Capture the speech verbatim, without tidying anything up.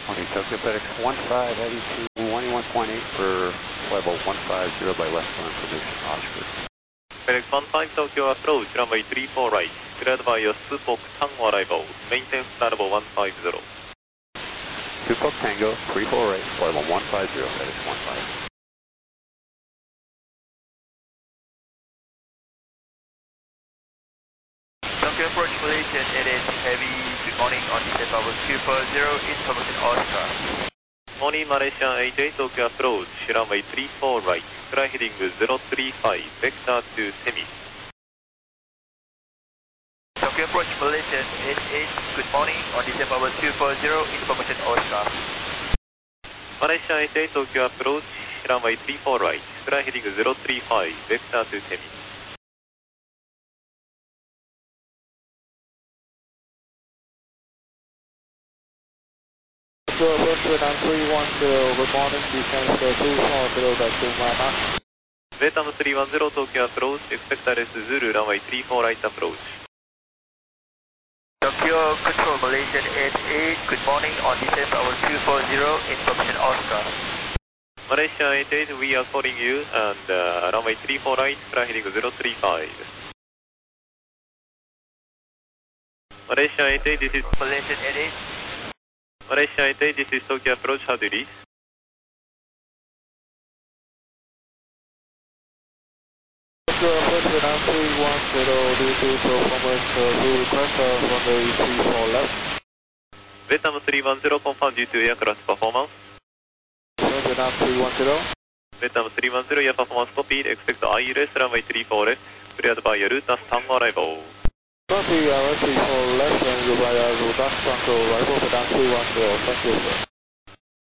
Okay, Tokyo FedEx one five heavy to twenty-one point eight for level one five zero by left for information, Oscar. FedEx one five Tokyo approach, runway three four right, cleared by your Supok Tango arrival, maintain level one five zero. Supok Tango, three four right, level one five zero, FedEx one five. Tokyo approach Malaysia, it is heavy, good morning, on descent level two four zero, information Oscar. Morning Malaysia eight eight Tokyo approach, runway three four right, clear heading zero three five, vector to Semi. Tokyo approach Malaysia eight eight, good morning, on descent level two four zero, information Oscar. Malaysia eight eight Tokyo approach, runway three four right, clear heading zero three five, vector to Semi. Tokyo approach Vietnam three one zero, good morning, descent two four zero, back to Mama. Vietnam three one zero Tokyo approach, expect R S Zulu, runway three four right approach. Tokyo Control Malaysian eight eight, good morning, on descent level two four zero, information Oscar. Malaysia eight eight, we are calling you, and uh, runway three four right, clear heading zero three five. Malaysia eight eight, this is Malaysian eight eight. Malaysia eight eight, this is Tokyo approach, how do you read? Tokyo approach Vietnam three one zero, due to performance uh, we request uh, runway three four left. Vietnam three one zero, confirmed due to aircraft performance. Vietnam three one zero. Vietnam three one zero, air performance copied, expect I L S, runway three four left, cleared by your Rutas Tango arrival. Copy, R S three four left, and you by Rutas Tango arrival, Vietnam three one zero, thank you sir.